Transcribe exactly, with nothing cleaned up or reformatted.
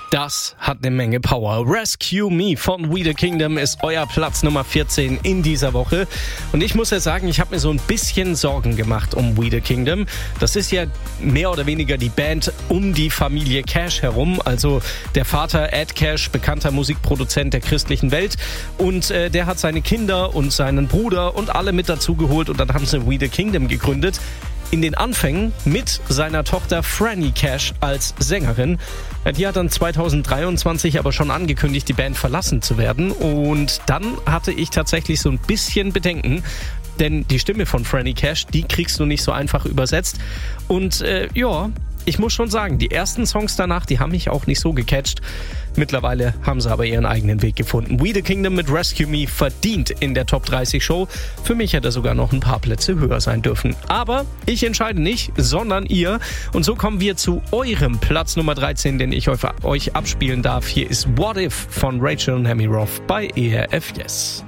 Das hat eine Menge Power. Rescue Me von We The Kingdom ist euer Platz Nummer vierzehn in dieser Woche. Und ich muss ja sagen, ich habe mir so ein bisschen Sorgen gemacht um We The Kingdom. Das ist ja mehr oder weniger die Band um die Familie Cash herum. Also der Vater Ed Cash, bekannter Musikproduzent der christlichen Welt. Und äh, der hat seine Kinder und seinen Bruder und alle mit dazu geholt. Und dann haben sie We The Kingdom gegründet. In den Anfängen mit seiner Tochter Franny Cash als Sängerin. Die hat dann zweitausenddreiundzwanzig aber schon angekündigt, die Band verlassen zu werden. Und dann hatte ich tatsächlich so ein bisschen Bedenken, denn die Stimme von Franny Cash, die kriegst du nicht so einfach übersetzt. Und äh, ja, ich muss schon sagen, die ersten Songs danach, die haben mich auch nicht so gecatcht. Mittlerweile haben sie aber ihren eigenen Weg gefunden. We The Kingdom mit Rescue Me verdient in der Top dreißig Show. Für mich hätte er sogar noch ein paar Plätze höher sein dürfen. Aber ich entscheide nicht, sondern ihr. Und so kommen wir zu eurem Platz Nummer dreizehn, den ich euch abspielen darf. Hier ist What If von Rachel und Hemi Roth bei E R F Yes.